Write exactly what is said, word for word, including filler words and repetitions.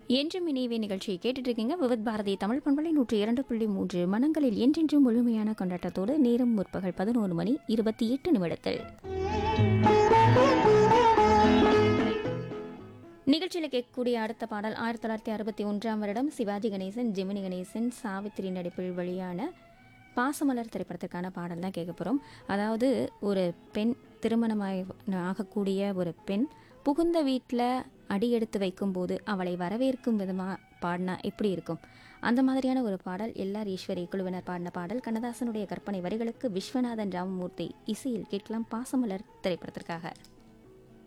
என்றும் இணைவே நிகழ்ச்சியை கேட்டுட்டு இருக்கீங்க. விவித் பாரதி தமிழ் பண்பலை நூற்றி இரண்டு புள்ளி மூன்று மனங்களில் என்றென்றும் முழுமையான கொண்டாட்டத்தோடு நேரம் முற்பகல் பதினோரு மணி இருபத்தி எட்டு நிமிடத்தில் நிகழ்ச்சியில் கேட்கக்கூடிய அடுத்த பாடல் ஆயிரத்தி தொள்ளாயிரத்தி அறுபத்தி ஒன்றாம் வருடம் சிவாஜி கணேசன், ஜெமினி கணேசன், சாவித்திரி நடிப்பில் வெளியான பாசமலர் திரைப்படத்திற்கான பாடல் தான் கேட்க போகிறோம். அதாவது ஒரு பெண் திருமணமாய் ஆகக்கூடிய ஒரு பெண் புகுந்த வீட்டில் அடியெடுத்து வைக்கும்போது அவளை வரவேற்கும் விதமாக பாடினா எப்படி இருக்கும், அந்த மாதிரியான ஒரு பாடல். எல்ஆர் ஈஸ்வரி குழுவினர் பாடின பாடல். கண்ணதாசனுடைய கற்பனை வரிகளுக்கு விஸ்வநாதன் ராமமூர்த்தி இசையில் கேட்கலாம். பாசமலர் திரைப்படத்திற்காக.